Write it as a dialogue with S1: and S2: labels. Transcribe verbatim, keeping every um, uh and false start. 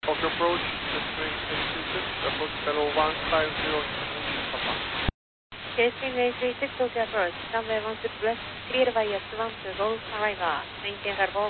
S1: Tokyo approach, destination eight three six, approach level one five zero, Papa.
S2: Destination eight three six, Tokyo approach, runway one six left, clear via one two, go, arrival, maintain level